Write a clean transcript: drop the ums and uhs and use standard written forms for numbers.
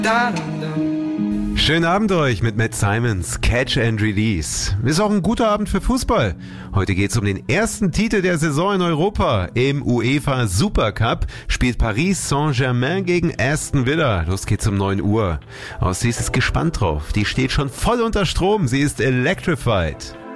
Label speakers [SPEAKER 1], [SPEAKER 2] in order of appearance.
[SPEAKER 1] Schönen Abend euch mit Matt Simons, Catch and Release. Ist auch ein guter Abend für Fußball. Heute geht's um den ersten Titel der Saison in Europa. Im UEFA Supercup spielt Paris Saint-Germain gegen Aston Villa. Los geht's um 9 Uhr. Aussie ist gespannt drauf. Die steht schon voll unter Strom. Sie ist electrified.